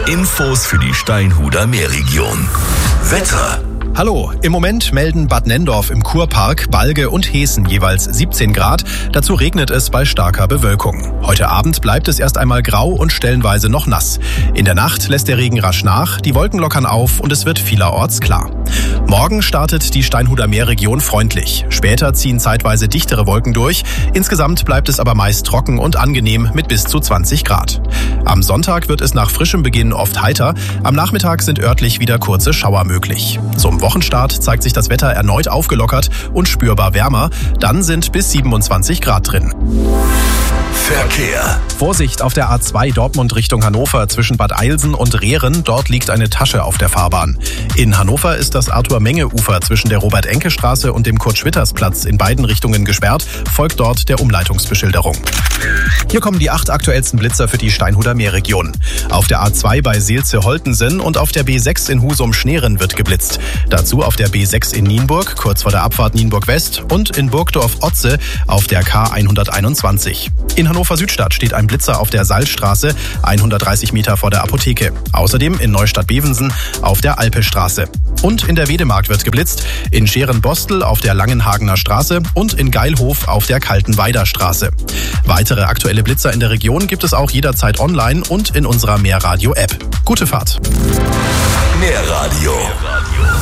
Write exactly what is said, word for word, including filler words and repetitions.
Infos für die Steinhuder Meerregion. Wetter. Hallo, im Moment melden Bad Nenndorf im Kurpark, Balge und Heßen jeweils siebzehn Grad. Dazu regnet es bei starker Bewölkung. Heute Abend bleibt es erst einmal grau und stellenweise noch nass. In der Nacht lässt der Regen rasch nach, die Wolken lockern auf und es wird vielerorts klar. Morgen startet die Steinhuder Meerregion freundlich. Später ziehen zeitweise dichtere Wolken durch. Insgesamt bleibt es aber meist trocken und angenehm mit bis zu zwanzig Grad. Am Sonntag wird es nach frischem Beginn oft heiter. Am Nachmittag sind örtlich wieder kurze Schauer möglich. Zum Wochenstart zeigt sich das Wetter erneut aufgelockert und spürbar wärmer. Dann sind bis siebenundzwanzig Grad drin. Verkehr. Vorsicht auf der A zwei Dortmund Richtung Hannover zwischen Bad Eilsen und Rehren. Dort liegt eine Tasche auf der Fahrbahn. In Hannover ist das Arthur-Menge-Ufer zwischen der Robert-Enke-Straße und dem Kurt-Schwitters-Platz in beiden Richtungen gesperrt. Folgt dort der Umleitungsbeschilderung. Hier kommen die acht aktuellsten Blitzer für die Steinhuder Meerregion. Auf der A zwei bei Seelze-Holtensen und auf der B sechs in Husum-Schneeren wird geblitzt. Dazu auf der B sechs in Nienburg, kurz vor der Abfahrt Nienburg-West und in Burgdorf-Otze auf der K hunderteinundzwanzig. In Hannover-Südstadt steht ein Blitzer auf der Salzstraße, hundertdreißig Meter vor der Apotheke. Außerdem in Neustadt-Bevensen auf der Alpestraße. Und in der Wedemark wird geblitzt, in Scheren-Bostel auf der Langenhagener Straße und in Geilhof auf der Kaltenweider Straße. Weitere aktuelle Blitzer in der Region gibt es auch jederzeit online und in unserer Meerradio-App. Gute Fahrt! Meerradio.